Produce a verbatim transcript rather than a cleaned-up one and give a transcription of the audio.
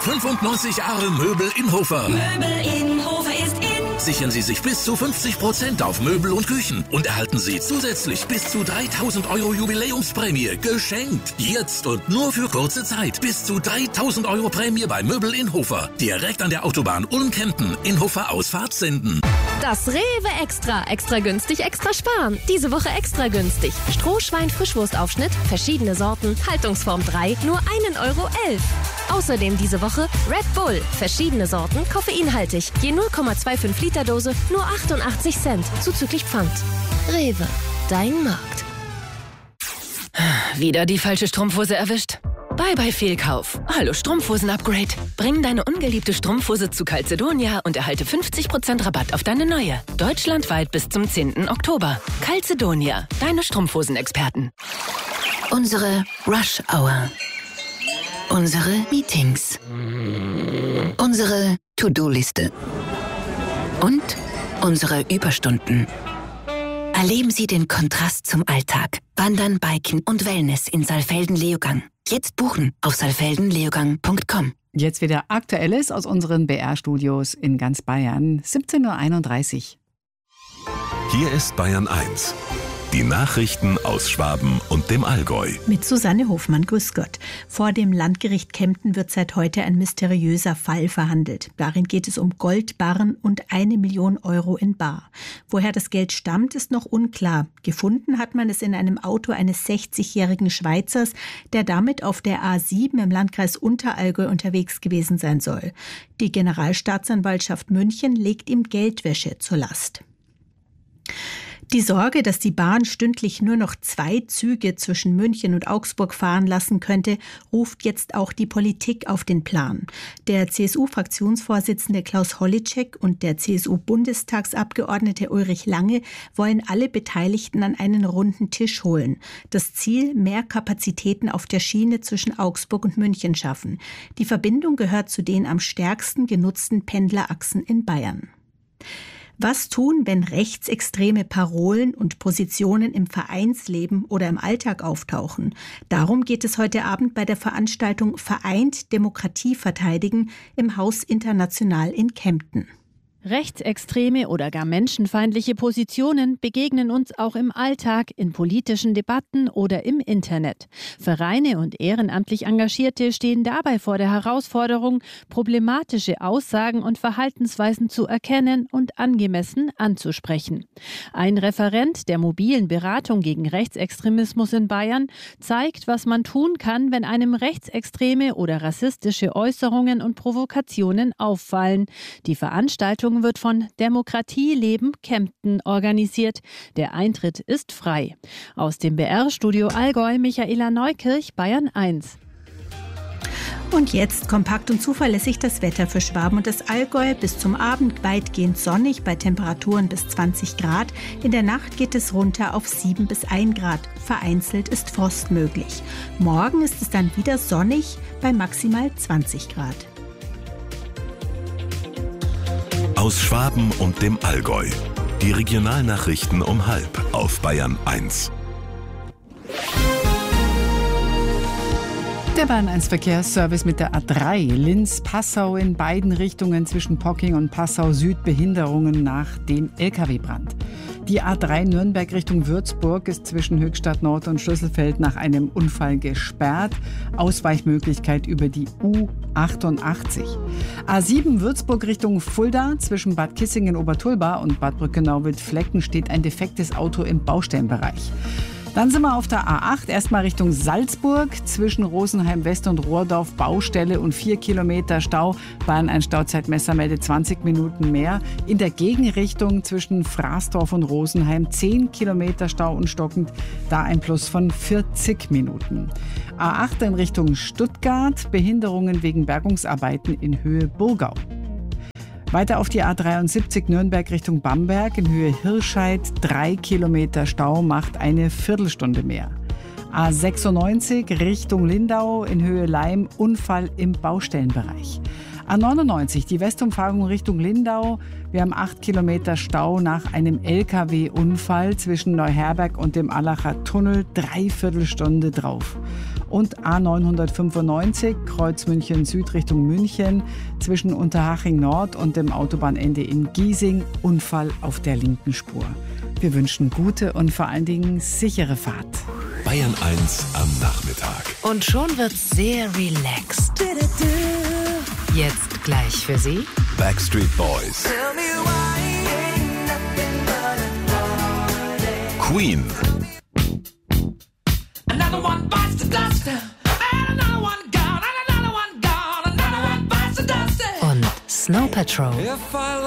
fünfundneunzig Jahre Möbel in Hofer. Möbel in Hofer ist in. Sichern Sie sich bis zu fünfzig Prozent auf Möbel und Küchen und erhalten Sie zusätzlich bis zu dreitausend Euro Jubiläumsprämie geschenkt. Jetzt und nur für kurze Zeit. Bis zu dreitausend Euro Prämie bei Möbel in Hofer. Direkt an der Autobahn Ulm-Kempten in Hofer Ausfahrt Senden. Das Rewe Extra. Extra günstig, extra sparen. Diese Woche extra günstig. Strohschwein-Frischwurstaufschnitt, verschiedene Sorten, Haltungsform drei, nur einen Euro elf. Außerdem diese Woche Red Bull, verschiedene Sorten, koffeinhaltig, je null Komma fünfundzwanzig Liter Dose, nur achtundachtzig Cent, zuzüglich Pfand. Rewe, dein Markt. Wieder die falsche Strumpfhose erwischt? Bye bye Fehlkauf. Hallo Strumpfhosen-Upgrade. Bring deine ungeliebte Strumpfhose zu Calzedonia und erhalte fünfzig Prozent Rabatt auf deine neue. Deutschlandweit bis zum zehnten Oktober. Calzedonia, deine Strumpfhosenexperten. Unsere Rush Hour. Unsere Meetings. Unsere To-Do-Liste. Und unsere Überstunden. Erleben Sie den Kontrast zum Alltag. Wandern, Biken und Wellness in Saalfelden-Leogang. Jetzt buchen auf saalfelden leogang punkt com. Jetzt wieder Aktuelles aus unseren B R-Studios in ganz Bayern. siebzehn Uhr einunddreißig. Hier ist Bayern eins. Die Nachrichten aus Schwaben und dem Allgäu. Mit Susanne Hofmann, grüß Gott. Vor dem Landgericht Kempten wird seit heute ein mysteriöser Fall verhandelt. Darin geht es um Goldbarren und eine Million Euro in bar. Woher das Geld stammt, ist noch unklar. Gefunden hat man es in einem Auto eines sechzigjährigen Schweizers, der damit auf der A sieben im Landkreis Unterallgäu unterwegs gewesen sein soll. Die Generalstaatsanwaltschaft München legt ihm Geldwäsche zur Last. Die Sorge, dass die Bahn stündlich nur noch zwei Züge zwischen München und Augsburg fahren lassen könnte, ruft jetzt auch die Politik auf den Plan. Der C S U-Fraktionsvorsitzende Klaus Holleczek und der C S U-Bundestagsabgeordnete Ulrich Lange wollen alle Beteiligten an einen runden Tisch holen. Das Ziel: mehr Kapazitäten auf der Schiene zwischen Augsburg und München schaffen. Die Verbindung gehört zu den am stärksten genutzten Pendlerachsen in Bayern. Was tun, wenn rechtsextreme Parolen und Positionen im Vereinsleben oder im Alltag auftauchen? Darum geht es heute Abend bei der Veranstaltung Vereint Demokratie verteidigen im Haus International in Kempten. Rechtsextreme oder gar menschenfeindliche Positionen begegnen uns auch im Alltag, in politischen Debatten oder im Internet. Vereine und ehrenamtlich Engagierte stehen dabei vor der Herausforderung, problematische Aussagen und Verhaltensweisen zu erkennen und angemessen anzusprechen. Ein Referent der mobilen Beratung gegen Rechtsextremismus in Bayern zeigt, was man tun kann, wenn einem rechtsextreme oder rassistische Äußerungen und Provokationen auffallen. Die Veranstaltung wird von Demokratie Leben Kempten organisiert. Der Eintritt ist frei. Aus dem B R-Studio Allgäu, Michaela Neukirch, Bayern eins. Und jetzt kompakt und zuverlässig das Wetter für Schwaben und das Allgäu. Bis zum Abend weitgehend sonnig bei Temperaturen bis zwanzig Grad. In der Nacht geht es runter auf sieben bis ein Grad. Vereinzelt ist Frost möglich. Morgen ist es dann wieder sonnig bei maximal zwanzig Grad. Aus Schwaben und dem Allgäu. Die Regionalnachrichten um halb auf Bayern eins. Der Bayern eins Verkehrsservice mit der A drei Linz-Passau in beiden Richtungen zwischen Pocking und Passau Süd Behinderungen nach dem L K W-Brand. Die A drei Nürnberg Richtung Würzburg ist zwischen Höchstadt Nord und Schlüsselfeld nach einem Unfall gesperrt. Ausweichmöglichkeit über die U achtundachtzig. A sieben Würzburg Richtung Fulda zwischen Bad Kissingen-Obertulba und Bad Brückenau-Wildflecken steht ein defektes Auto im Baustellenbereich. Dann sind wir auf der A acht, erstmal Richtung Salzburg, zwischen Rosenheim West und Rohrdorf Baustelle und vier Kilometer Stau. Bayern ein Stauzeitmesser meldet zwanzig Minuten mehr. In der Gegenrichtung zwischen Fraßdorf und Rosenheim zehn Kilometer Stau und stockend, da ein Plus von vierzig Minuten. A acht in Richtung Stuttgart, Behinderungen wegen Bergungsarbeiten in Höhe Burgau. Weiter auf die A dreiundsiebzig Nürnberg Richtung Bamberg in Höhe Hirscheid. Drei Kilometer Stau macht eine Viertelstunde mehr. A sechsundneunzig Richtung Lindau in Höhe Leim. Unfall im Baustellenbereich. A neunundneunzig die Westumfahrung Richtung Lindau. Wir haben acht Kilometer Stau nach einem L K W-Unfall zwischen Neuherberg und dem Allacher Tunnel. Dreiviertelstunde drauf. Und A neunhundertfünfundneunzig, Kreuz München Süd Richtung München, zwischen Unterhaching Nord und dem Autobahnende in Giesing, Unfall auf der linken Spur. Wir wünschen gute und vor allen Dingen sichere Fahrt. Bayern eins am Nachmittag. Und schon wird's sehr relaxed. Jetzt gleich für Sie Backstreet Boys. Queen. und Snow Patrol.